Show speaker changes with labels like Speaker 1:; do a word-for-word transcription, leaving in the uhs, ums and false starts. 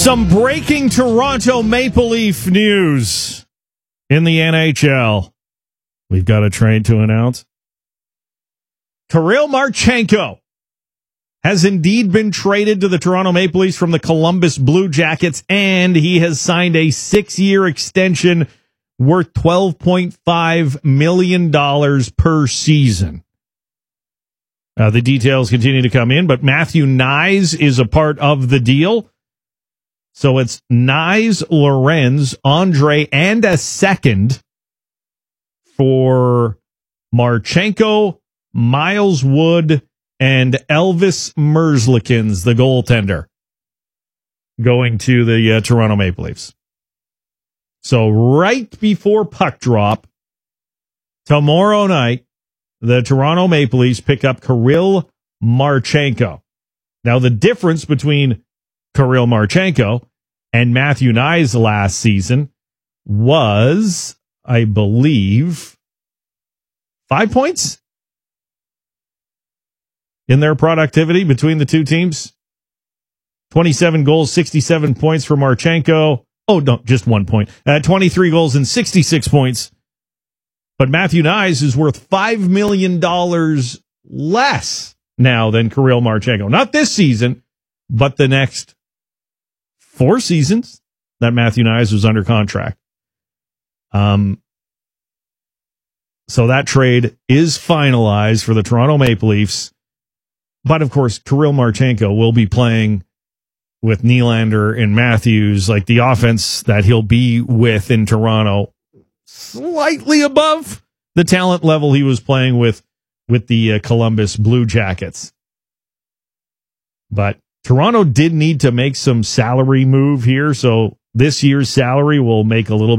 Speaker 1: Some breaking Toronto Maple Leaf news in the N H L. We've got a trade to announce. Kirill Marchenko has indeed been traded to the Toronto Maple Leafs from the Columbus Blue Jackets, and he has signed a six-year extension worth twelve point five million dollars per season. Uh, the details continue to come in, but Matthew Knies is a part of the deal. So it's Knies, Lorenz, Andre, and a second for Marchenko, Miles Wood, and Elvis Merzlikins, the goaltender, going to the uh, Toronto Maple Leafs. So right before puck drop, tomorrow night, the Toronto Maple Leafs pick up Kirill Marchenko. Now, the difference between Kirill Marchenko and Matthew Knies last season was, I believe, five points in their productivity between the two teams. twenty-seven goals, sixty-seven points for Marchenko. Oh, no, just one point. Uh, twenty-three goals and sixty-six points. But Matthew Knies is worth five million dollars less now than Kirill Marchenko. Not this season, but the next four seasons that Matthew Knies was under contract. Um, so that trade is finalized for the Toronto Maple Leafs. But, of course, Kirill Marchenko will be playing with Nylander and Matthews, like the offense that he'll be with in Toronto, slightly above the talent level he was playing with with the uh, Columbus Blue Jackets. But Toronto did need to make some salary move here, so this year's salary will make a little bit